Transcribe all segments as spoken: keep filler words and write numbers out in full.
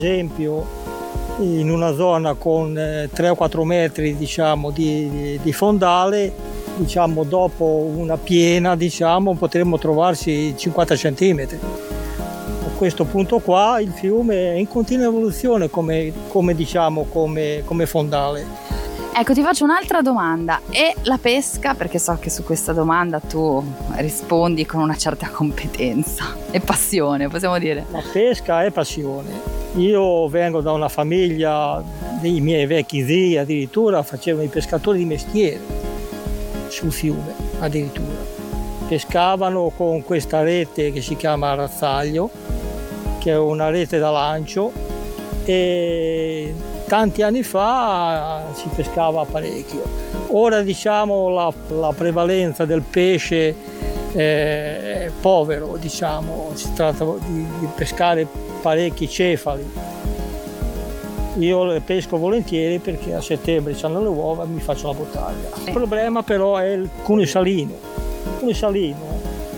esempio in una zona con tre o quattro metri diciamo, di, di, di fondale, diciamo, dopo una piena diciamo, potremmo trovarsi cinquanta centimetri. A questo punto qua il fiume è in continua evoluzione come, come, diciamo, come, come fondale. Ecco, ti faccio un'altra domanda. E la pesca? Perché so che su questa domanda tu rispondi con una certa competenza e passione, possiamo dire. La pesca è passione. Io vengo da una famiglia, dei miei vecchi zii addirittura facevano i pescatori di mestiere sul fiume, addirittura. Pescavano con questa rete che si chiama razzaglio, che è una rete da lancio, e tanti anni fa si pescava parecchio. Ora diciamo la, la prevalenza del pesce è povero, diciamo, si tratta di, di pescare parecchi cefali. Io le pesco volentieri perché a settembre c'hanno le uova e mi faccio la bottiglia. Il problema però è il cuneo salino. Il cuneo salino,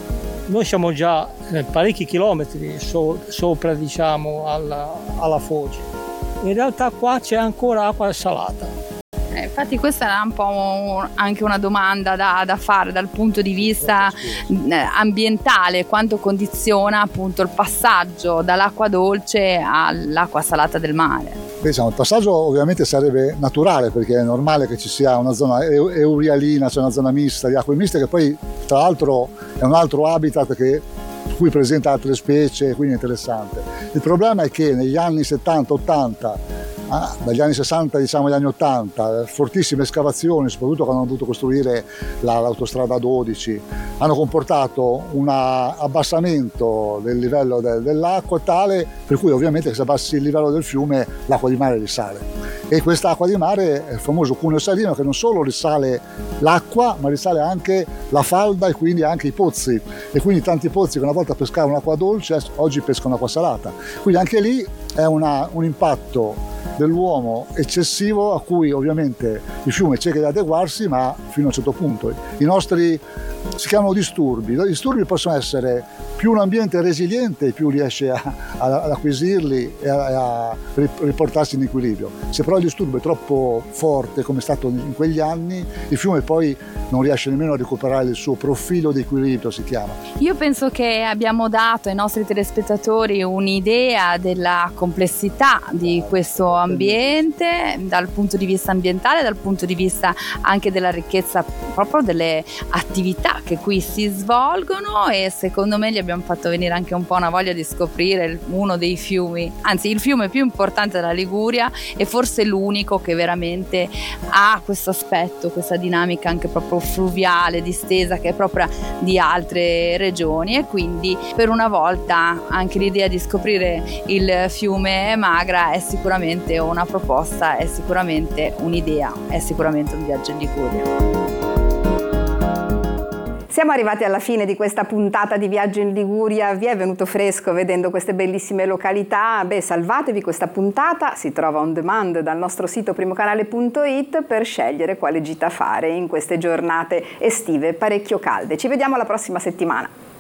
noi siamo già parecchi chilometri so, sopra diciamo alla, alla foce. In realtà qua c'è ancora acqua salata. Eh, infatti questa era un po' un, anche una domanda da, da fare dal punto di vista eh, ambientale, quanto condiziona appunto il passaggio dall'acqua dolce all'acqua salata del mare. Diciamo, il passaggio ovviamente sarebbe naturale, perché è normale che ci sia una zona eurialina, cioè una zona mista di acque miste, che poi tra l'altro è un altro habitat che cui presenta altre specie, quindi è interessante. Il problema è che negli anni settanta ottanta, ah, dagli anni sessanta diciamo agli anni ottanta, fortissime escavazioni, soprattutto quando hanno dovuto costruire la, l'autostrada dodici, hanno comportato un abbassamento del livello del, dell'acqua tale per cui ovviamente se abbassi il livello del fiume l'acqua di mare risale. E questa acqua di mare è il famoso cuneo salino, che non solo risale l'acqua ma risale anche la falda e quindi anche i pozzi, e quindi tanti pozzi che una volta pescavano acqua dolce oggi pescano acqua salata, quindi anche lì è una, un impatto dell'uomo eccessivo a cui ovviamente il fiume cerca di adeguarsi, ma fino a un certo punto. I nostri si chiamano disturbi. I disturbi possono essere più un ambiente resiliente, più riesce a, a, ad acquisirli e a, a riportarsi in equilibrio. Se però il disturbo è troppo forte, come è stato in quegli anni, il fiume poi non riesce nemmeno a recuperare il suo profilo di equilibrio, si chiama. Io penso che abbiamo dato ai nostri telespettatori un'idea della complessità di questo ambiente dal punto di vista ambientale, dal punto di vista anche della ricchezza proprio delle attività che qui si svolgono, e secondo me gli abbiamo fatto venire anche un po' una voglia di scoprire uno dei fiumi, anzi il fiume più importante della Liguria e forse l'unico che veramente ha questo aspetto, questa dinamica anche proprio fluviale, distesa, che è propria di altre regioni, e quindi per una volta anche l'idea di scoprire il fiume Magra è sicuramente una proposta, è sicuramente un'idea, è sicuramente un viaggio in Liguria. Siamo arrivati alla fine di questa puntata di Viaggio in Liguria. Vi è venuto fresco vedendo queste bellissime località? Beh, salvatevi questa puntata, si trova on demand dal nostro sito primocanale punto it per scegliere quale gita fare in queste giornate estive parecchio calde. Ci vediamo la prossima settimana.